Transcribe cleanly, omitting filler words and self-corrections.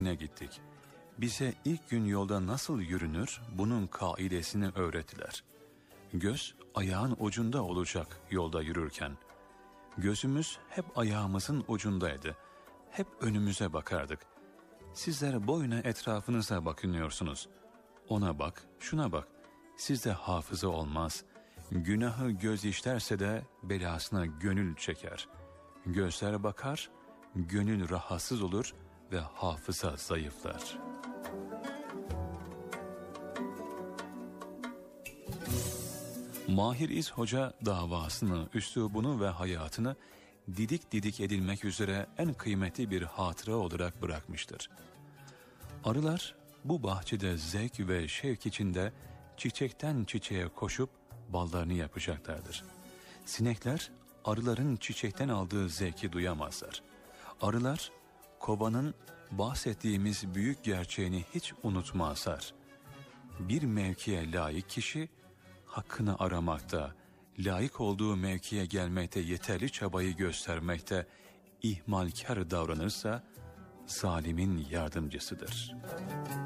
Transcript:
Mektebi'ne gittik. Bize ilk gün yolda nasıl yürünür bunun kaidesini öğrettiler. Göz ayağın ucunda olacak yolda yürürken. Gözümüz hep ayağımızın ucundaydı. Hep önümüze bakardık. Sizler boyuna etrafınıza bakınıyorsunuz. Ona bak, şuna bak. Sizde hafıza olmaz. Günahı göz işlerse de belasına gönül çeker. Gözler bakar, gönül rahatsız olur ve hafıza zayıflar. Mahir İz Hoca davasını, üslubunu ve hayatını didik didik edilmek üzere en kıymetli bir hatıra olarak bırakmıştır. Arılar bu bahçede zevk ve şevk içinde çiçekten çiçeğe koşup ballarını yapacaklardır. Sinekler arıların çiçekten aldığı zevki duyamazlar. Arılar kobanın bahsettiğimiz büyük gerçeğini hiç unutmazlar. Bir mevkiye layık kişi hakkını aramakta, layık olduğu mevkiye gelmekte yeterli çabayı göstermekte ihmalkar davranırsa zalimin yardımcısıdır.